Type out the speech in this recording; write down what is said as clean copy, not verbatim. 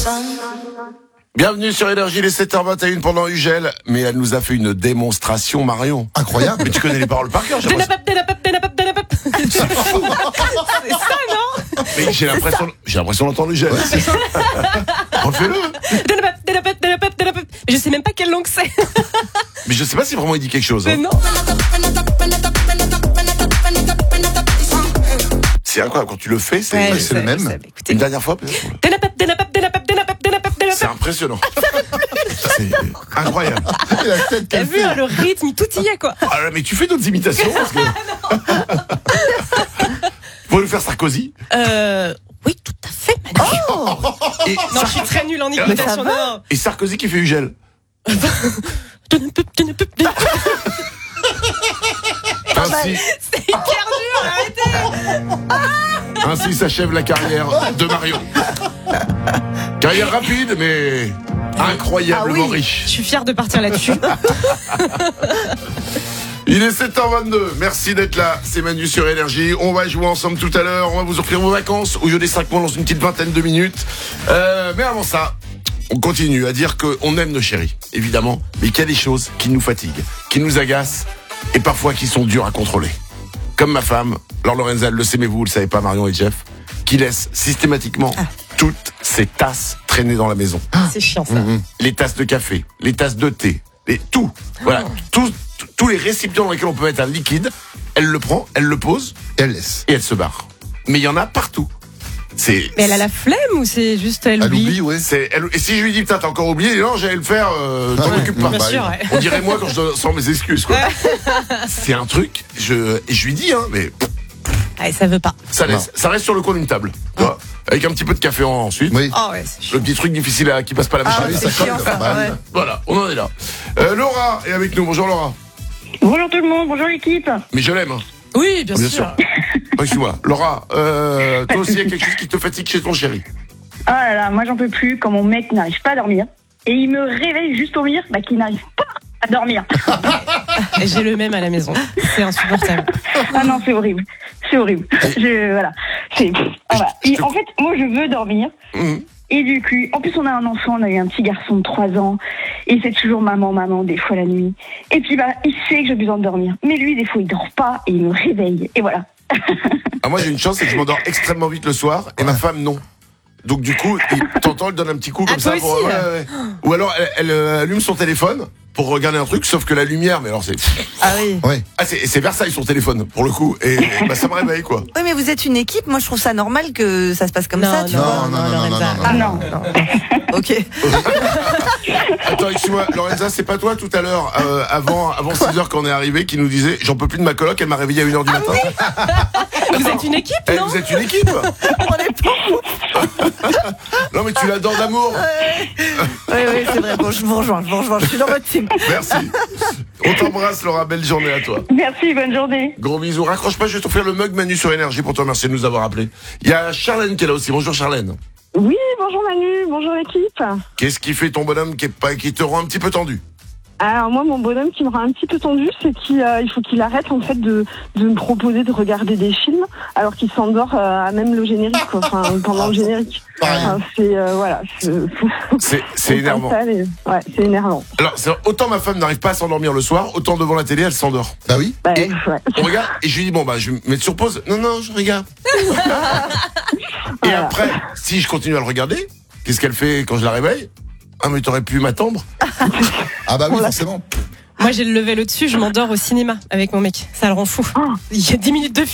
Bienvenue sur Énergie, les 7h21 pendant Ugel. Mais elle nous a fait une démonstration, Marion. Incroyable. Mais tu connais les paroles par cœur, j'ai l'impression. C'est ça, non? Mais j'ai l'impression d'entendre Ugel. Ouais, c'est ça. Refais-le. Je sais même pas quelle langue c'est. Mais je sais pas si vraiment il dit quelque chose. Hein. Non. C'est incroyable, quand tu le fais, c'est, Ouais, c'est le même. Écoutez. une dernière fois peut-être. C'est impressionnant. C'est incroyable. Et la tête T'as qu'elle vu, fait. hein, le rythme, tout y est, quoi. Ah là, mais tu fais d'autres imitations parce que... Faut nous faire Sarkozy. Oui, tout à fait, Manu. Et, Non, je suis très nulle en imitation. Non. et Sarkozy qui fait Ugel. Ainsi, C'est hyper dur, arrêtez. ainsi s'achève la carrière de Marion. Carrière rapide, mais incroyablement Je riche. suis fière de partir là-dessus. Il est 7h22, merci d'être là, c'est Manu sur Énergie. On va jouer ensemble tout à l'heure, on va vous offrir vos vacances au jeu des 5 mois dans une petite vingtaine de minutes. Mais avant ça, on continue à dire qu'on aime nos chéris, évidemment, mais qu'il y a des choses qui nous fatiguent, qui nous agacent et parfois qui sont dures à contrôler. Comme ma femme, Laure Lorenza, elle le sait mais vous le savez pas, Marion et Jeff, qui laisse systématiquement toutes ses tasses traîner dans la maison. C'est chiant, ça. Les tasses de café, les tasses de thé, tout. Voilà, tous les récipients dans lesquels on peut mettre un liquide, elle le prend, elle le pose Et elle laisse. et elle se barre. Mais il y en a partout. Mais elle a la flemme ou c'est juste elle Elle oublie? oublie, ouais. Et si je lui dis putain t'as encore oublié, non j'allais le faire, t'en occupe pas. Bien sûr, ouais. On dirait moi quand je sors mes excuses quoi. C'est un truc, et je lui dis mais Allez, ça veut pas. ça reste sur le coin d'une table, tu vois, avec un petit peu de café ensuite. Oui. Oh ouais, c'est chiant. Le petit truc difficile qui passe pas la machine. Ah oui, c'est ça chiant, colle. ça, Bah oui. ouais. Voilà, on en est là. Laura est avec nous. Bonjour Laura. Bonjour tout le monde, bonjour l'équipe. Mais je l'aime. Hein. Oui, bien Bien sûr. sûr. Excuse-moi. Laura, toi aussi il y a quelque chose qui te fatigue chez ton chéri. Ah là là, moi j'en peux plus quand mon mec n'arrive pas à dormir. Et il me réveille juste pour me dire qu'il n'arrive pas à dormir. Et j'ai le même à la maison. C'est insupportable. Ah non, c'est horrible. C'est horrible. Voilà. En fait, moi je veux dormir. Et du coup, en plus on a un enfant, on a eu un petit garçon de 3 ans. Et c'est toujours maman, des fois la nuit. Et puis il sait que j'ai besoin de dormir. Mais lui, des fois, il dort pas et il me réveille. Et voilà. Ah, moi j'ai une chance, c'est que je m'endors extrêmement vite le soir et ma femme non. Donc du coup, t'entends, elle donne un petit coup comme Ah, ça. toi aussi, là. Ou alors elle allume son téléphone pour regarder un truc, sauf que la lumière, mais alors c'est... Ah oui. Ouais. Ah c'est Versailles son téléphone, pour le coup. Et ça me réveille quoi. Oui, mais vous êtes une équipe. Moi, je trouve ça normal que ça se passe comme ça, tu vois. Non, Lorenza. Ah non. Ok. Attends, excuse-moi, Lorenza, c'est pas toi tout à l'heure, avant 6h quand on est arrivé, qui nous disait j'en peux plus de ma coloc, elle m'a réveillé à 1h du matin. Vous êtes une équipe, non? Vous êtes une équipe. On est pas. Non mais tu l'adores d'amour. Oui, c'est vrai. Bon, je vous rejoins. Je suis dans votre team. Merci. On t'embrasse Laura, belle journée à toi. Merci, bonne journée. Gros bisous. Raccroche pas, je vais t'offrir le mug Manu sur Énergie pour te remercier de nous avoir appelés. Il y a Charlène qui est là aussi. Bonjour Charlène. Oui, bonjour Manu, bonjour l'équipe. Qu'est-ce qui fait ton bonhomme qui te rend un petit peu tendu? Alors moi, mon bonhomme qui me rend un petit peu tendu, c'est qu'il faut qu'il arrête en fait de me proposer de regarder des films alors qu'il s'endort à même le générique, quoi. Enfin, pendant le générique. Enfin, C'est énervant. Ouais, c'est énervant. Alors, autant ma femme n'arrive pas à s'endormir le soir, autant devant la télé, elle s'endort. Bah oui. Bah, Et ouais. on regarde, et je lui dis, bon, bah, je vais me mettre sur pause. Non, je regarde. Et Voilà. après, si je continue à le regarder, qu'est-ce qu'elle fait quand je la réveille? Ah, mais t'aurais pu m'attendre. Ah bah oui, forcément. Moi, j'ai le level au-dessus, je m'endors au cinéma avec mon mec. Ça le rend fou. Il y a 10 minutes de